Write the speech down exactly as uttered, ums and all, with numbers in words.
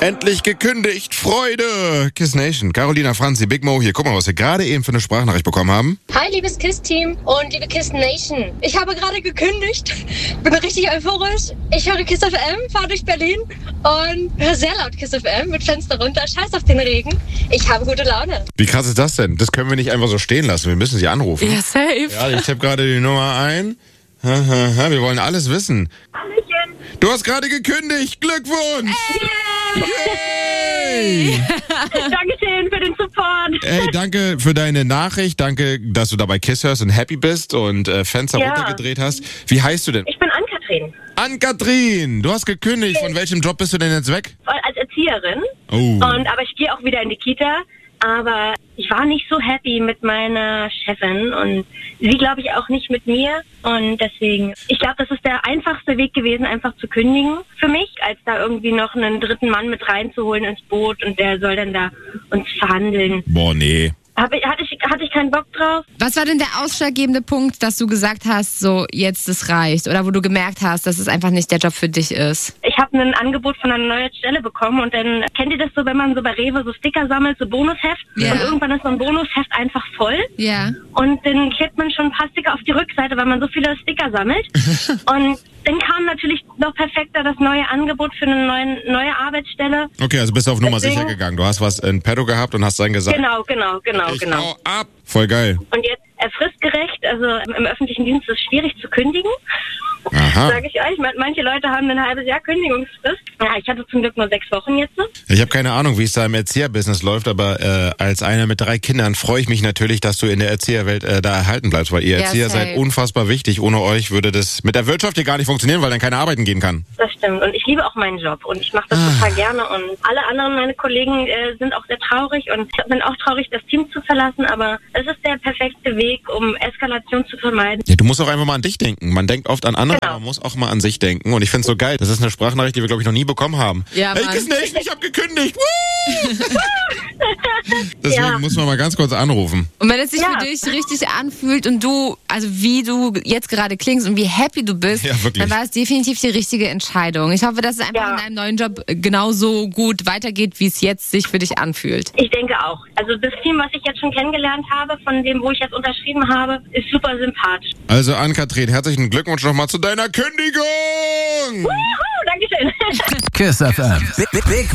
Endlich gekündigt, Freude! Kiss Nation, Carolina, Franzi, Big Mo hier. Guck mal, was wir gerade eben für eine Sprachnachricht bekommen haben. Hi, liebes Kiss-Team und liebe Kiss Nation. Ich habe gerade gekündigt, bin richtig euphorisch. Ich höre Kiss F M, fahre durch Berlin und höre sehr laut Kiss F M mit Fenster runter, scheiß auf den Regen. Ich habe gute Laune. Wie krass ist das denn? Das können wir nicht einfach so stehen lassen, wir müssen sie anrufen. Ja, safe. Ja, ich tippe gerade die Nummer ein. Wir wollen alles wissen. Hallöchen. Du hast gerade gekündigt, Glückwunsch! Yay! Dankeschön für den Support. Hey, danke für deine Nachricht, danke, dass du dabei Kiss hörst und happy bist und äh, Fenster Ja. runtergedreht hast. Wie heißt du denn? Ich bin Ann-Kathrin, Ann-Kathrin, du hast gekündigt. Von welchem Job bist du denn jetzt weg? als Erzieherin. Oh. Und, aber ich gehe auch wieder in die Kita. Aber ich war nicht so happy mit meiner Chefin und sie, glaube ich, auch nicht mit mir. Und deswegen, ich glaube, das ist der einfachste Weg gewesen, einfach zu kündigen für mich, als da irgendwie noch einen dritten Mann mit reinzuholen ins Boot und der soll dann da uns verhandeln. Boah, nee. Hab ich, hatte, ich, hatte ich keinen Bock drauf. Was war denn der ausschlaggebende Punkt, dass du gesagt hast, so jetzt es reicht? Oder wo du gemerkt hast, dass es einfach nicht der Job für dich ist? Ich habe ein Angebot von einer neuen Stelle bekommen und dann, kennt ihr das so, wenn man so bei Rewe so Sticker sammelt, so Bonusheft? Ja. Und irgendwann ist so ein Bonusheft einfach voll. Ja. Und dann klebt man schon ein paar Sticker auf die Rückseite, weil man so viele Sticker sammelt. Und dann kam natürlich noch perfekter das neue Angebot für eine neue, neue Arbeitsstelle. Okay, also bist du auf Nummer Deswegen- sicher gegangen. Du hast was in petto gehabt und hast dann gesagt, Genau, genau, genau, ich genau. hau ab. Voll geil. Und jetzt äh, fristgerecht, also im, im öffentlichen Dienst ist es schwierig zu kündigen, Aha. sage ich euch. Man- Manche Leute haben ein halbes Jahr Kündigungsfrist. Ja, ich hatte zum Glück nur sechs Wochen jetzt. Ich habe keine Ahnung, wie es da im Erzieherbusiness läuft, aber äh, als einer mit drei Kindern freue ich mich natürlich, dass du in der Erzieherwelt äh, da erhalten bleibst, weil ihr Ja, Erzieher safe. seid unfassbar wichtig. Ohne euch würde das mit der Wirtschaft hier gar nicht funktionieren, weil dann keiner arbeiten gehen kann. Das stimmt. Und ich liebe auch meinen Job und ich mache das Ah. total gerne. Und alle anderen, meine Kollegen, äh, sind auch sehr traurig und ich bin auch traurig, das Team zu verlassen. Aber es ist der perfekte Weg, um Eskalation zu vermeiden. Ja, du musst auch einfach mal an dich denken. Man denkt oft an andere, Genau. aber man muss auch mal an sich denken. Und ich find's so geil. Das ist eine Sprachnachricht, die wir, glaube ich, noch nie bekommen haben. Ja, hey, Mann. Kiss Nation, ich hab gekündigt. Woo! Deswegen Ja. muss man mal ganz kurz anrufen. Und wenn es sich Ja. für dich richtig anfühlt und du, also wie du jetzt gerade klingst und wie happy du bist, Ja, wirklich. dann war es definitiv die richtige Entscheidung. Ich hoffe, dass es einfach Ja. in deinem neuen Job genauso gut weitergeht, wie es jetzt sich für dich anfühlt. Ich denke auch. Also das Team, was ich jetzt schon kennengelernt habe, von dem, wo ich jetzt unterschrieben habe, ist super sympathisch. Also, Ann-Kathrin, herzlichen Glückwunsch nochmal zu deiner Kündigung! Wuhu, Dankeschön. Kiss F M. Big, big